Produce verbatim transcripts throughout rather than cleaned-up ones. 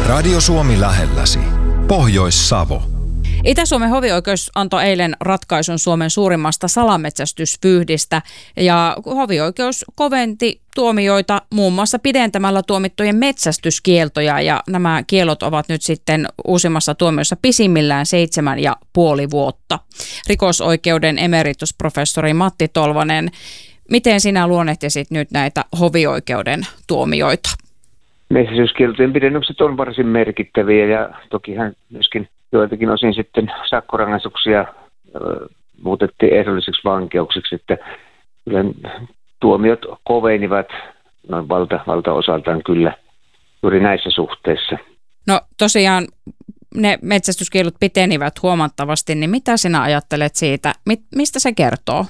Radio Suomi lähelläsi. Pohjois-Savo. Itä-Suomen hovioikeus antoi eilen ratkaisun Suomen suurimmasta salametsästysvyyhdistä ja hovioikeus koventi tuomioita muun muassa pidentämällä tuomittujen metsästyskieltoja ja nämä kielot ovat nyt sitten uusimmassa tuomiossa pisimmillään seitsemän ja puoli vuotta. Rikosoikeuden emeritusprofessori Matti Tolvanen, miten sinä luonnehtisit nyt näitä hovioikeuden tuomioita? Metsästyskieltojen pidennykset on varsin merkittäviä ja tokihan myöskin joitakin osin sitten sakkorangaistuksia äh, muutettiin ehdollisiksi vankeuksiksi, että kyllä tuomiot kovenivat noin valta, valtaosaltaan kyllä juuri näissä suhteissa. No tosiaan ne metsästyskielot pitenivät huomattavasti, niin mitä sinä ajattelet siitä? Mi- mistä se kertoo?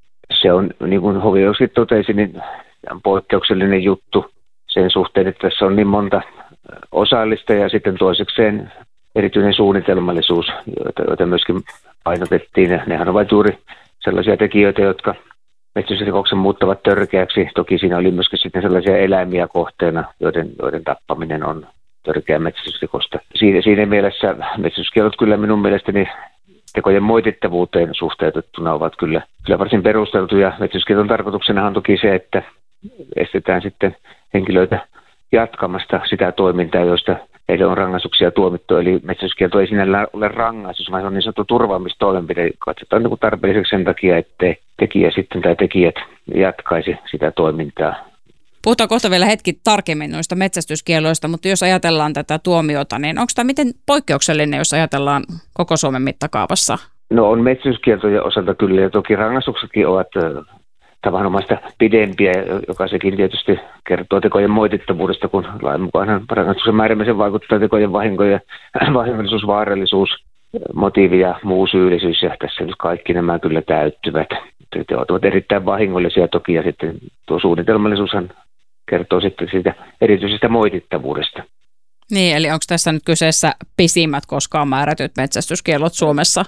Se on, niin kuin hovioikeus totesi, niin on poikkeuksellinen juttu sen suhteen, että tässä on niin monta osallista ja sitten toisekseen erityinen suunnitelmallisuus, joita, joita myöskin painotettiin. Ja nehän ovat juuri sellaisia tekijöitä, jotka metsästysrikoksen muuttavat törkeäksi. Toki siinä oli myöskin sitten sellaisia eläimiä kohteena, joiden, joiden tappaminen on törkeä metsästysrikosta. Siinä, siinä mielessä metsästyskielot kyllä minun mielestäni tekojen moitittavuuteen suhteutettuna ovat kyllä, kyllä varsin perusteltuja. Metsästyskielon tarkoituksena on toki se, että estetään sitten henkilöitä jatkamasta sitä toimintaa, joista heille on rangaistuksia tuomittu. Eli metsästyskielto ei sinällään ole rangaistus, vaan se on niin sanottu turvaamistoimenpide. Katsotaan niin kuin tarpeelliseksi sen takia, ettei tekijä sitten tai tekijät jatkaisi sitä toimintaa. Puhutaan kohta vielä hetki tarkemmin noista metsästyskieloista, mutta jos ajatellaan tätä tuomiota, niin onko tämä miten poikkeuksellinen, jos ajatellaan koko Suomen mittakaavassa? No on metsästyskieltojen osalta kyllä, ja toki rangaistuksetkin ovat tavanomaista pidempiä, joka sekin tietysti kertoo tekojen moitittavuudesta, kun lain mukaan rangaistuksen määräämisen vaikuttaa tekojen vahinkoja, vahingollisuus, vaarallisuus, motiivi ja muu syyllisyys, ja tässä nyt kaikki nämä kyllä täyttyvät. Teot ovat erittäin vahingollisia toki, ja sitten tuo suunnitelmallisuushan kertoo sitten siitä erityisestä moitittavuudesta. Niin, eli onko tässä nyt kyseessä pisimmät koskaan määrätyt metsästyskiellot Suomessa?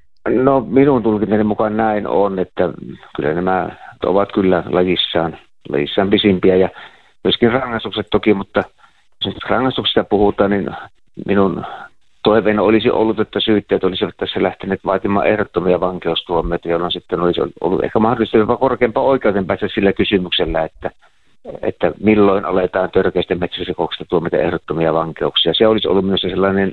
No minun tulkintani mukaan näin on, että kyllä nämä ovat kyllä lajissaan, lajissaan pisimpiä ja myöskin rangaistukset toki, mutta jos rangaistuksista puhutaan, niin minun toiveena olisi ollut, että syyttäjät olisivat tässä lähteneet vaatimaan ehdottomia vankeustuomioita, jolloin sitten olisi ollut ehkä mahdollista jopa korkeampaan oikeuden päästä sillä kysymyksellä, että, että milloin aletaan törkeistä metsästysrikoksista tuomita ehdottomia vankeuksia. Se olisi ollut myös sellainen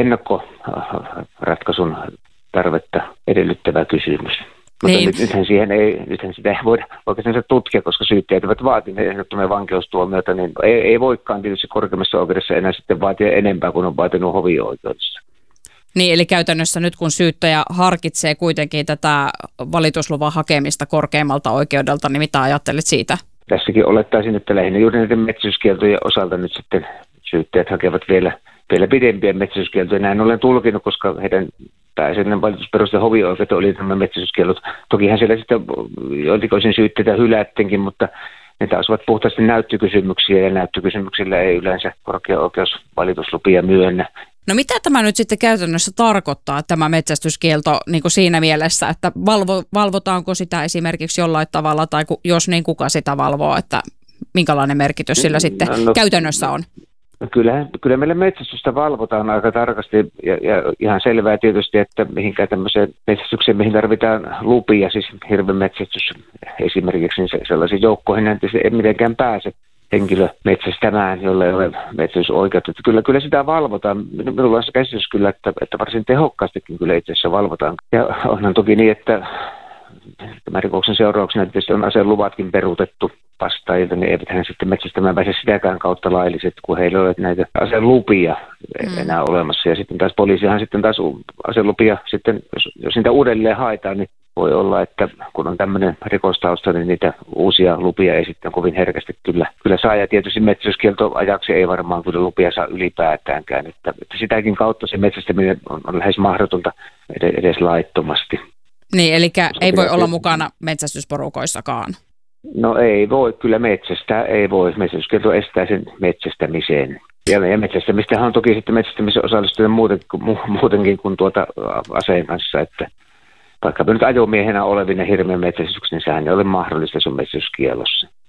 ennakkoratkaisun tarvetta edellyttävä kysymys. Mutta niin. nyt, nythän, siihen ei, nythän sitä ei voida oikeastaan tutkia, koska syyttäjät ovat vaatineet ehdottomia vankeustuomioita, niin ei, ei voikaan tietysti korkeimmassa oikeudessa enää sitten vaatia enempää kuin on vaatinut hovioikeudessa. Niin, eli käytännössä nyt kun syyttäjä harkitsee kuitenkin tätä valitusluvan hakemista korkeimmalta oikeudelta, niin mitä ajattelet siitä? Tässäkin olettaisin, että lähinnä juuri näiden metsästyskieltojen osalta nyt sitten syyttäjät hakevat vielä, vielä pidempiä metsästyskieltoja. Näin olen tulkinut, koska heidän pääasiallinen valitusperuste hovioikeutta oli nämä metsästyskiellot. Tokihan siellä sitten joiltakin syytteitä hylättenkin, mutta ne taas ovat puhtaasti näyttökysymyksiä ja näyttökysymyksillä ei yleensä korkea oikeus valituslupia myönnä. No mitä tämä nyt sitten käytännössä tarkoittaa, tämä metsästyskielto niin kuin siinä mielessä, että valvo, valvotaanko sitä esimerkiksi jollain tavalla tai jos niin kuka sitä valvoo, että minkälainen merkitys sillä sitten no, no, käytännössä on? Kyllä, kyllä meillä metsästystä valvotaan aika tarkasti ja, ja ihan selvää tietysti, että mihinkään tämmöiseen metsästykseen, mihin tarvitaan lupia, siis hirvenmetsästys esimerkiksi, niin sellaisiin joukkoihin ei mitenkään pääse henkilö metsästämään, jolle ei ole metsästysoikeutta. Kyllä, kyllä sitä valvotaan. Minulla on se käsitys kyllä, että, että varsin tehokkaastikin kyllä itse asiassa valvotaan. Ja onhan toki niin, että tämän rikoksen seurauksena tietysti on aseluvatkin peruutettu vastaajilta, niin eivät hän sitten metsästämään pääse sitäkään kautta lailliset, kun heillä ei ole näitä aselupia enää mm. olemassa. Ja sitten taas poliisihan sitten taas aselupia, sitten, jos, jos niitä uudelleen haetaan, niin voi olla, että kun on tämmöinen rikostausta, niin niitä uusia lupia ei sitten kovin herkästi kyllä, kyllä saa. Ja tietysti metsästyskieltoajaksi ei varmaan kyllä lupia saa ylipäätäänkään. Että, että sitäkin kautta se metsästäminen on, on lähes mahdotonta edes laittomasti. Niin, eli ei voi olla mukana metsästysporukoissakaan? No ei voi, kyllä metsästää ei voi. Metsästyskielto estää sen metsästämiseen. Ja, ja metsästämistähän on toki sitten metsästämisen osallistuja muutenkin, muutenkin kuin tuota aseen kanssa, että vaikka nyt ajomiehenä olevina hirveän metsästyksessä, niin sehän ei ole mahdollista sun metsästyskiellossa.